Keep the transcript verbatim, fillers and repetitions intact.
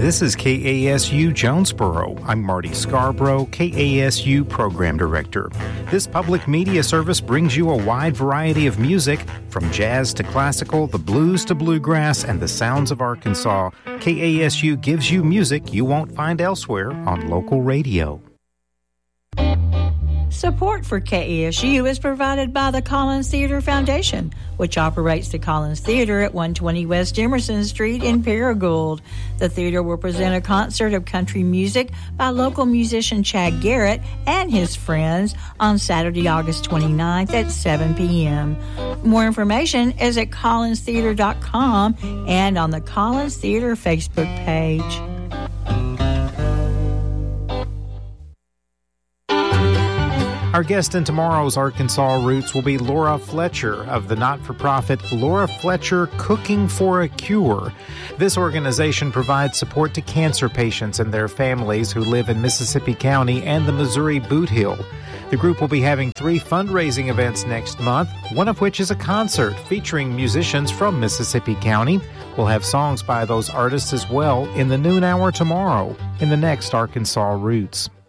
This is K A S U Jonesboro. I'm Marty Scarborough, K A S U Program Director. This public media service brings you a wide variety of music, from jazz to classical, the blues to bluegrass, and the sounds of Arkansas. K A S U gives you music you won't find elsewhere on local radio. Support for K A S U is provided by the Collins Theater Foundation, which operates the Collins Theater at one twenty West Emerson Street in Paragould. The theater will present a concert of country music by local musician Chad Garrett and his friends on Saturday, August twenty-ninth at seven p.m. More information is at collins theater dot com and on the Collins Theater Facebook page. Our guest in tomorrow's Arkansas Roots will be Laura Fletcher of the not-for-profit Laura Fletcher Cooking for a Cure. This organization provides support to cancer patients and their families who live in Mississippi County and the Missouri Boot Hill. The group will be having three fundraising events next month, one of which is a concert featuring musicians from Mississippi County. We'll have songs by those artists as well in the noon hour tomorrow in the next Arkansas Roots.